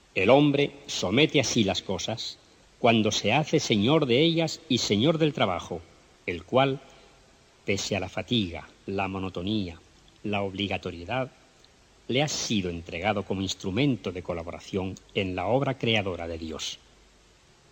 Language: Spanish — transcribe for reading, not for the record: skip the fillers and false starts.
El hombre somete así las cosas cuando se hace señor de ellas y señor del trabajo, el cual, pese a la fatiga, la monotonía, la obligatoriedad, le ha sido entregado como instrumento de colaboración en la obra creadora de Dios.